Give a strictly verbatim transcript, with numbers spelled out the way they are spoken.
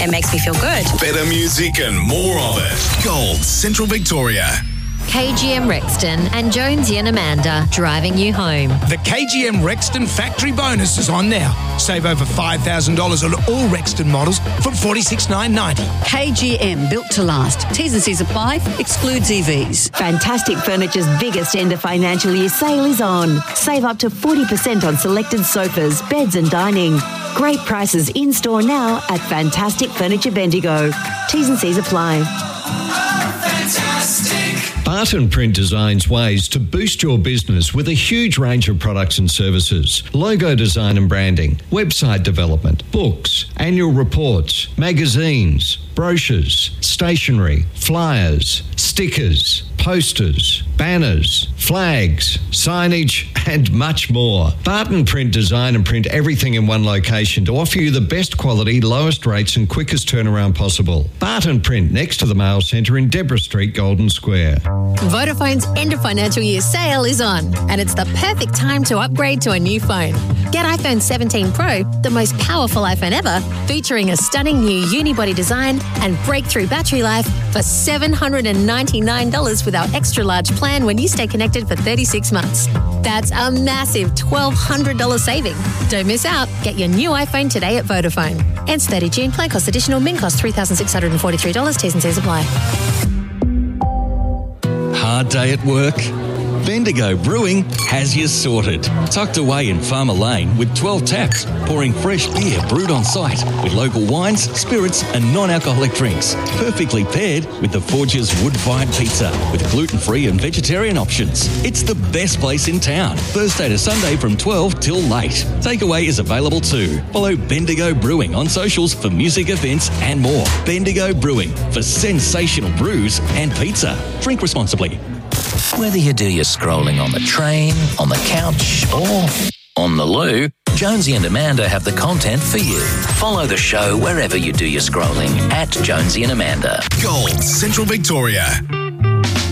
It makes me feel good. Better music and more of it. Gold Central Victoria. K G M Rexton and Jonesy and Amanda driving you home. The K G M Rexton factory bonus is on now. Save over five thousand dollars on all Rexton models from forty-six thousand nine hundred ninety dollars. K G M, built to last. T's and C's apply. Excludes E Vs. Fantastic Furniture's biggest end of financial year sale is on. Save up to forty percent on selected sofas, beds and dining. Great prices in-store now at Fantastic Furniture Bendigo. T's and C's apply. Fantastic. Barton Print designs ways to boost your business with a huge range of products and services. Logo design and branding, website development, books, annual reports, magazines, brochures, stationery, flyers, stickers, posters, banners, flags, signage, and much more. Barton Print design and print everything in one location to offer you the best quality, lowest rates and quickest turnaround possible. Barton Print, next to the Mail Centre in Deborah Street, Golden Square. Vodafone's end of financial year sale is on, and it's the perfect time to upgrade to a new phone. Get iPhone seventeen Pro, the most powerful iPhone ever, featuring a stunning new unibody design and breakthrough battery life for seven hundred ninety-nine dollars with our extra large plan when you stay connected for thirty-six months. That's a massive twelve hundred dollars saving. Don't miss out. Get your new iPhone today at Vodafone. Ends thirtieth of June. Plan cost additional. Min cost three thousand six hundred forty-three dollars. T's and C's apply. Hard day at work? Bendigo Brewing has you sorted. Tucked away in Farmer Lane with twelve taps, pouring fresh beer brewed on site with local wines, spirits and non-alcoholic drinks. Perfectly paired with the Forge's wood-fired pizza with gluten-free and vegetarian options. It's the best place in town. Thursday to Sunday from twelve till late. Takeaway is available too. Follow Bendigo Brewing on socials for music events and more. Bendigo Brewing for sensational brews and pizza. Drink responsibly. Whether you do your scrolling on the train, on the couch, or on the loo, Jonesy and Amanda have the content for you. Follow the show wherever you do your scrolling at Jonesy and Amanda. Gold Central Victoria.